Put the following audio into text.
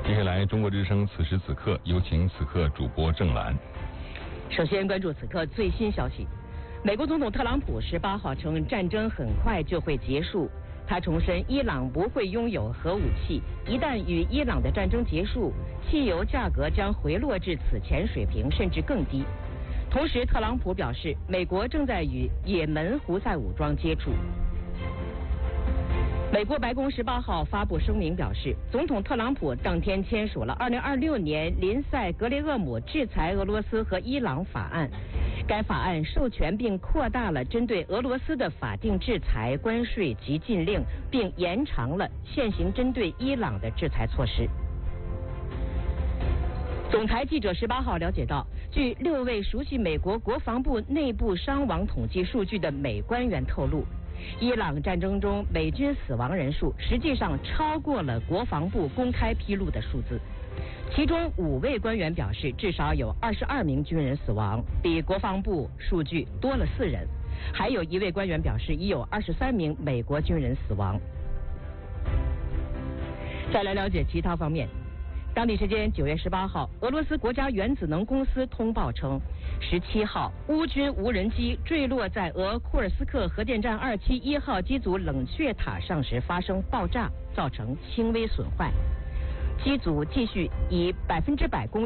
接下来，中国之声此时此刻有请此刻主播郑兰。 首先关注此刻最新消息，美国总统特朗普18号称战争很快就会结束。他重申伊朗不会拥有核武器，一旦与伊朗的战争结束，汽油价格将回落至此前水平甚至更低。同时，特朗普表示，美国正在与也门胡塞武装接触。美国白宫18号发布声明表示，总统特朗普当天签署了2026年林赛格雷厄姆制裁俄罗斯和伊朗法案。该法案授权并扩大了针对俄罗斯的法定制裁、关税及禁令，并延长了现行针对伊朗的制裁措施。总台记者18号了解到，据6位熟悉美国国防部内部伤亡统计数据的美官员透露，伊朗战争中美军死亡人数实际上超过了国防部公开披露的数字。其中5位官员表示，至少有22名军人死亡，比国防部数据多了4人。还有1位官员表示，已有23名美国军人死亡。再来了解其他方面。当地时间9月18号，俄罗斯国家原子能公司通报称，17号乌军无人机坠落在俄库尔斯克核电站2期1号机组冷却塔上时发生爆炸，造成轻微损坏。机组继续以100%工